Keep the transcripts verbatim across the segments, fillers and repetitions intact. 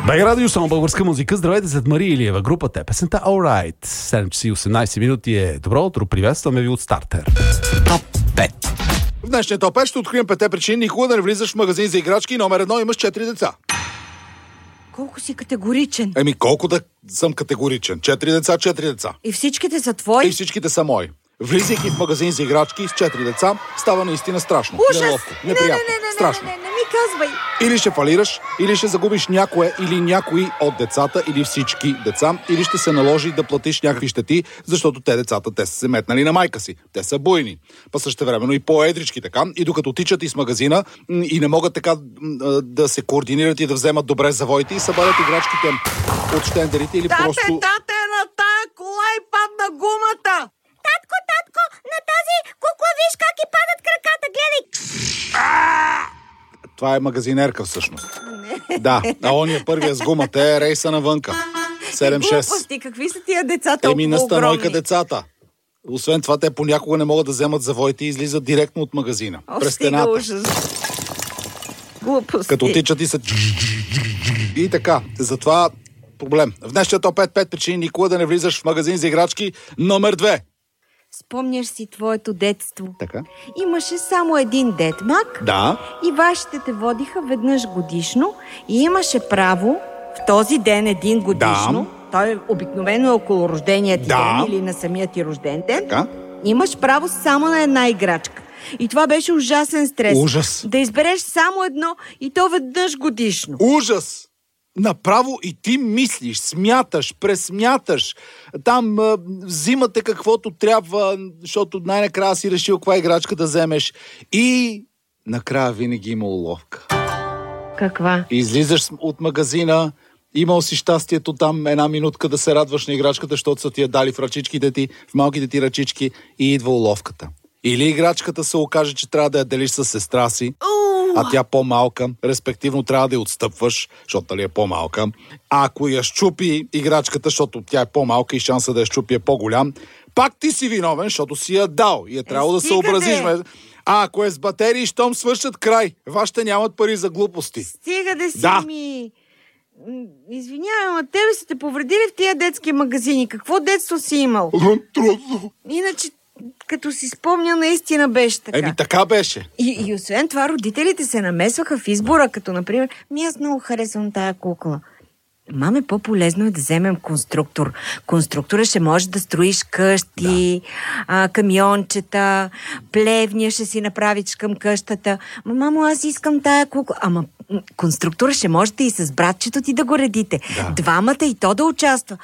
БГ Радио, само българска музика. Здравейте, след Мария Илиева, групата е песента Alright. седем часа и осемнайсет минути е добро утро. Приветстваме ви от Стартер. Топ пет. В днешния топ пет ще открием петте причини никога да не влизаш в магазин за играчки. Номер едно, имаш четири деца. Колко си категоричен. Еми, колко да съм категоричен. Четири деца, четири деца. И всичките са твои? И всичките са мои. Влизайки в магазин за играчки с четири деца, става наистина страшно. Ужас! Неловко, неприятно, не, не, не, не, страшно. Не, не, не, не ми казвай. Или ще фалираш, или ще загубиш някое или някои от децата, или всички деца, или ще се наложи да платиш някакви щети, защото те децата, те са се метнали на майка си. Те са буйни. Па същевременно и по-едрички така. И докато тичат из магазина и не могат така да се координират и да вземат добре завоите и събарят играчките от щендерите или тате, просто... Тате, на тая кола и падна гумата! Татко, татко, на тази кукла виж как и падат краката, гледай! Това е магазинерка всъщност. Да, а ония първия с гумата е рейса навънка. седем шест. Глупости, какви са тия деца толкова Еми на станойка огромни? децата. Освен това, те понякога не могат да вземат завоите и излизат директно от магазина. О, през стига стената. ужас. Глупости. Като тичат и са... И така, затова проблем. В днешния топ пет, пет причини никога да не влизаш в магазин за играчки. Номер две. Спомняш си твоето детство. Така. Имаше само един детмак. Да. И вашите те водиха веднъж годишно и имаше право в този ден един годишно, Да. той обикновено е около рождения ти Да. ден или на самия ти рожден ден, Така. имаш право само на една играчка. И това беше ужасен стрес. Ужас. Да избереш само едно и то веднъж годишно. Ужас! Направо и ти мислиш, смяташ, пресмяташ. Там а, взимате каквото трябва, защото най-накрая си решил каква играчка да вземеш. И накрая винаги има уловка. Каква? Излизаш от магазина, имал си щастието там една минутка да се радваш на играчката, защото са ти я дали в ръчичките ти, в малките ти ръчички и идва уловката. Или играчката се окаже, че трябва да я делиш с сестра си, а тя по-малка, респективно трябва да я отстъпваш, защото ли е по-малка. А ако я щупи играчката, защото тя е по-малка и шанса да я щупи е по-голям, пак ти си виновен, защото си я дал и е трябвало да се съобразиш. А ако е с батерии, щом свършат край, вашите нямат пари за глупости. Стига да си Да. ми... М, Извинявам, а тебе са те повредили в тия детски магазини. Какво детство си имал? Трудно. Иначе, като си спомня, наистина беше така. Еми така беше. И, и освен това, родителите се намесваха в избора, като, например, ми аз много харесвам тая кукла. Маме, по-полезно е да вземем конструктор. Конструктора ще може да строиш къщи, да. а, камиончета, плевния ще си направиш към къщата. Ма, мамо, аз искам тая кукла. Ама конструктора ще можете и с братчето ти да го редите. Да. Двамата и то да участва.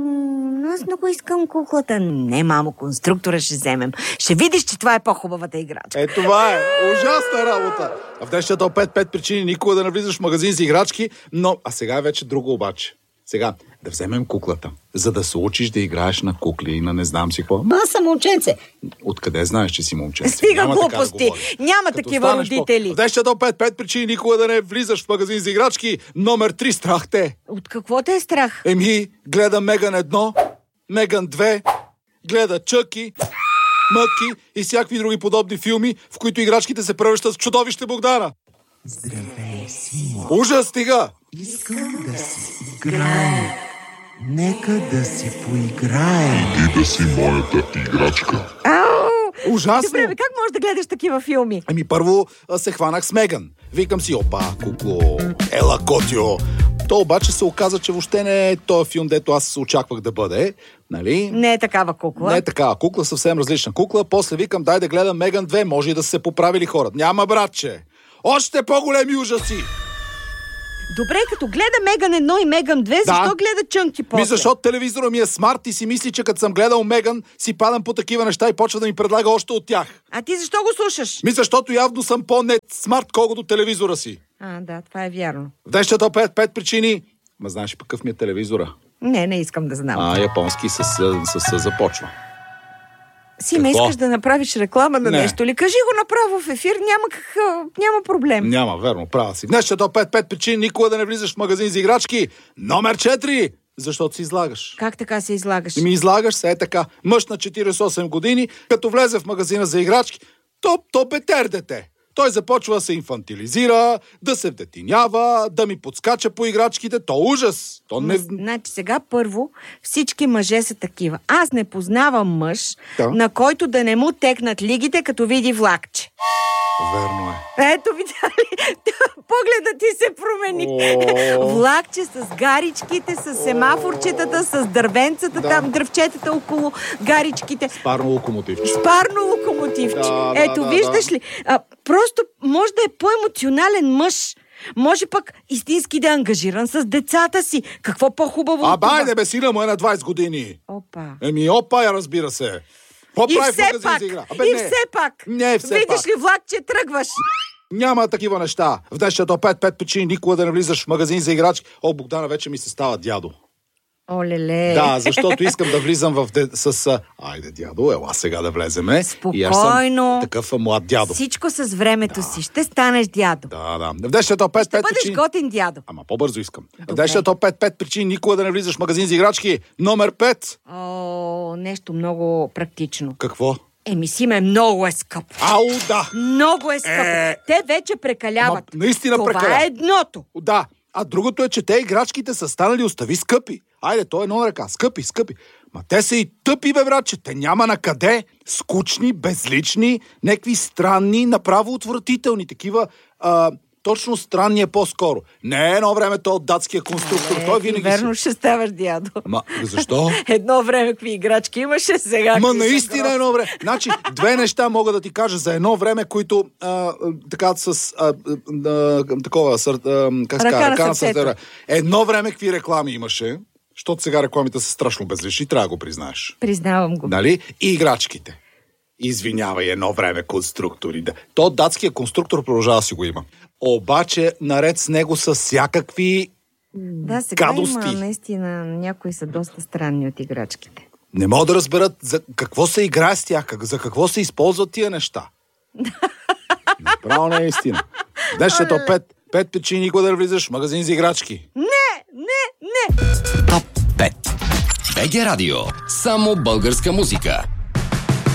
М- аз много искам куклата. Не, мамо, конструктора ще вземем. Ще видиш, че това е по-хубавата играчка. Е, това е ужасна работа. А в днешния топ пет, пет причини никога да не влизаш в магазин за играчки, но... А сега е вече друго обаче. Сега, да вземем куклата, за да се учиш да играеш на кукли и на не знам си какво. Ма аз съм момченце. Откъде знаеш, че си момченце? Стига Няма така да глупости. говориш. Няма Като такива станеш родители. По... В днешния топ пет, пет причини никога да не влизаш в магазин за играчки. Номер три, страх те. От какво те е страх? Еми, гледа Меган едно, Меган две, гледа Чъки, Мъки и всякакви други подобни филми, в които играчките се превръщат в чудовище Богдана. Здравей, Симо. Ужас, стига! Искам да си играем. Нека да си поиграем. Ти да си моята играчка. Ау! Ужасно! Добре, бе, как можеш да гледаш такива филми? Ами първо а, се хванах с Меган. Викам си, опа, кукло, ела котио. То обаче се оказа, че въобще не е този филм, дето аз се очаквах да бъде. Нали? Не е такава кукла. Не е такава кукла, съвсем различна кукла. После викам, дай да гледам Меган две, може и да са се поправили хората. Няма, братче! Още по-големи ужаси! Добре, като гледа Меган едно и Меган две, Да. защо гледа Чънки после? Ми защото телевизора ми е смарт и си мисли, че като съм гледал Меган, си падам по такива неща и почва да ми предлага още от тях. А ти защо го слушаш? Ми защото явно съм по-нет смарт, колкото телевизора си. А, да, това е вярно. В днешния топ пет, пет причини. Ма знаеш ли пък какъв ми е телевизора? Не, не искам да знам. А, японски с, с, с, с започва. Си ме какво? искаш да направиш реклама на Не. нещо ли? Кажи го направо в ефир, няма, как, няма проблем. Няма, верно, права си. В днешния топ пет, пет причини никога да не влизаш в магазин за играчки. Номер четири. Защото се излагаш. Как така се излагаш? И ми излагаш се е така. Мъж на четиридесет и осем години, като влезе в магазина за играчки, то, то бетер дете. той започва да се инфантилизира, да се вдетинява, да ми подскача по играчките. То ужас! То не... Значи сега първо всички мъже са такива. Аз не познавам мъж, да. на който да не му текнат лигите, като види влакче. Верно е. Ето, видя ли? Погледът ти се промени. Влакче с гаричките, с семафорчетата, с дървенцата, да. Там дръвчетата около гаричките. С парно локомотивче. С парно локомотивче. Да, Ето, да, виждаш да. ли? А, просто може да е по-емоционален мъж. Може пък истински да е ангажиран с децата си. Какво по-хубаво А от това? байде бе, сина му е на двайсет години. Опа. Еми, опа, я разбира се. Какво И прави все в магазин пак, за игра? и не. все пак. Не, все Видиш пак. ли, влакче, тръгваш. Няма такива неща. В днешното пет пет причини никога да не влизаш в магазин за играчки. О, Богдана, вече ми се става дядо. Олеле. Да, защото искам да влизам в де... с... Айде, дядо, ела сега да влеземе. Спокойно. И аз съм такъв млад дядо. Всичко с времето си. Ще станеш дядо. Да, да. В днешното пет пет Ще бъдеш причини... готин дядо. Ама по-бързо искам. В Добре. днешното пет пет причини никога да не влизаш в магазин за играчки. Номер пет. О, нещо много практично. Какво? Еми, Симе, много е скъп. Ау, да. Много е скъп. Е... Те вече прекаляват. Ма, наистина Това прекаляват. е едното. Да. А другото е, че те играчките са станали остави скъпи. Айде, то е едно ръка. Скъпи, скъпи. Ма те са и тъпи, бе, братче. Те няма на къде. Скучни, безлични, някакви странни, направо отвратителни. Такива, а, точно странни е по-скоро. Не едно време то от датския конструктор. Е, Той ти винаги верно си... ще ставаш дядо. Ма, защо? Едно време какви играчки имаше, сега... Ма какви са наистина грозни. едно време. Значи, две неща мога да ти кажа за едно време, които а, така с а, а, такова, сър, а, как се Ръка казва, на ръка на сърцето. сърцето. Едно време какви реклами имаше, защото сега рекламите са страшно безлични, трябва да го признаеш. Признавам го. Нали? И играчките. Извинявай, едно време конструктори. Да. То датския конструктор продължава да си го има. Обаче, наред с него са всякакви Да, сега гадости. има наистина, някои са доста странни от играчките. Не могат да разберат за какво се играе с тях, как, за какво се използват тия неща. Направо не е истина. Днешното пет, пет причини никога да влизаш в магазин за играчки. Не, не, не! Топ пет. БГ Радио. Само българска музика.